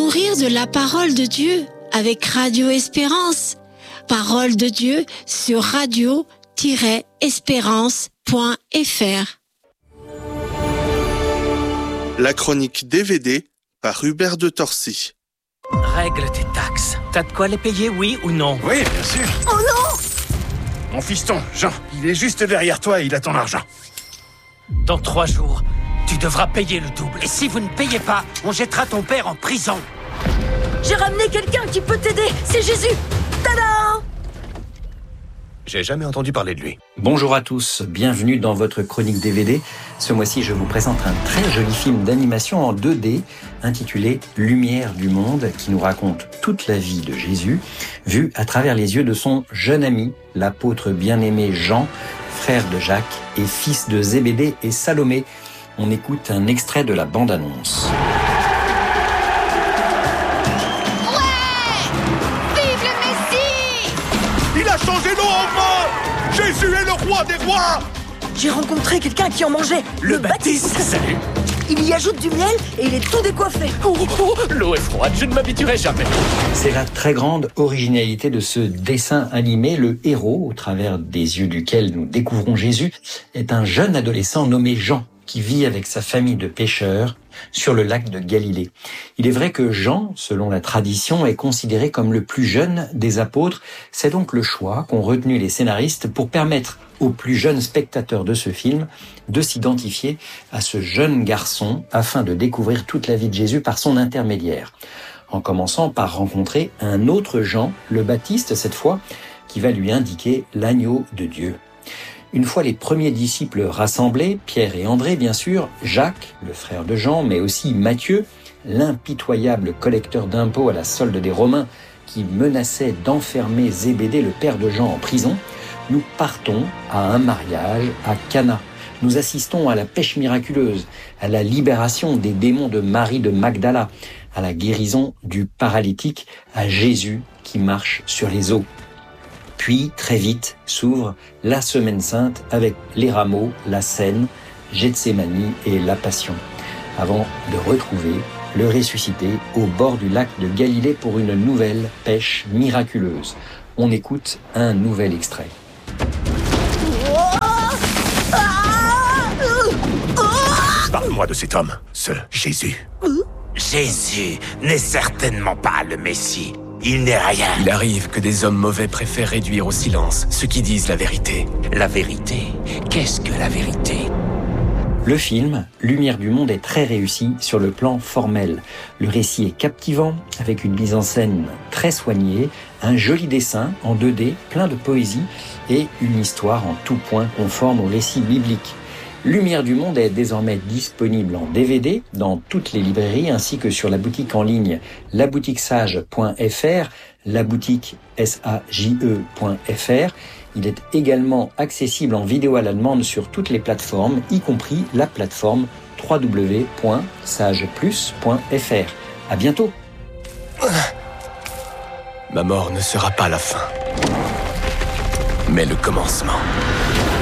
nourrir de la parole de Dieu avec Radio Espérance. Parole de Dieu sur radio-espérance.fr. La chronique DVD par Hubert de Torcy. Règle tes taxes. T'as de quoi les payer, oui ou non? Oui, bien sûr. Oh non! Mon fiston, Jean, il est juste derrière toi et il a ton argent. Dans 3 jours, tu devras payer le double. Et si vous ne payez pas, on jettera ton père en prison. J'ai ramené quelqu'un qui peut t'aider, c'est Jésus. Tada! J'ai jamais entendu parler de lui. Bonjour à tous, bienvenue dans votre chronique DVD. Ce mois-ci, je vous présente un très joli film d'animation en 2D intitulé Lumière du monde qui nous raconte toute la vie de Jésus, vue à travers les yeux de son jeune ami, l'apôtre bien-aimé Jean, frère de Jacques et fils de Zébédée et Salomé. On écoute un extrait de la bande-annonce. Il a changé l'eau en vin! Jésus est le roi des rois! J'ai rencontré quelqu'un qui en mangeait. Le Baptiste, salut. Il y ajoute du miel et il est tout décoiffé. L'eau est froide, je ne m'habituerai jamais. C'est la très grande originalité de ce dessin animé. Le héros, au travers des yeux duquel nous découvrons Jésus, est un jeune adolescent nommé Jean, qui vit avec sa famille de pêcheurs sur le lac de Galilée. Il est vrai que Jean, selon la tradition, est considéré comme le plus jeune des apôtres. C'est donc le choix qu'ont retenu les scénaristes pour permettre aux plus jeunes spectateurs de ce film de s'identifier à ce jeune garçon afin de découvrir toute la vie de Jésus par son intermédiaire. En commençant par rencontrer un autre Jean, le Baptiste cette fois, qui va lui indiquer l'agneau de Dieu. Une fois les premiers disciples rassemblés, Pierre et André bien sûr, Jacques, le frère de Jean, mais aussi Matthieu, l'impitoyable collecteur d'impôts à la solde des Romains qui menaçait d'enfermer Zébédée, le père de Jean, en prison, nous partons à un mariage à Cana. Nous assistons à la pêche miraculeuse, à la libération des démons de Marie de Magdala, à la guérison du paralytique, à Jésus qui marche sur les eaux. Puis, très vite, s'ouvre la Semaine Sainte avec les rameaux, la Seine, Gethsémani et la Passion, avant de retrouver le ressuscité au bord du lac de Galilée pour une nouvelle pêche miraculeuse. On écoute un nouvel extrait. Parle-moi de cet homme, ce Jésus. Jésus n'est certainement pas le Messie. Il n'est rien. Il arrive que des hommes mauvais préfèrent réduire au silence ceux qui disent la vérité. La vérité? Qu'est-ce que la vérité? Le film Lumière du monde est très réussi sur le plan formel. Le récit est captivant, avec une mise en scène très soignée, un joli dessin en 2D, plein de poésie et une histoire en tout point conforme au récit biblique. Lumière du monde est désormais disponible en DVD dans toutes les librairies ainsi que sur la boutique en ligne laboutiquesage.fr, laboutiquesage.fr. Il est également accessible en vidéo à la demande sur toutes les plateformes, y compris la plateforme www.sageplus.fr. À bientôt. Ma mort ne sera pas la fin, mais le commencement.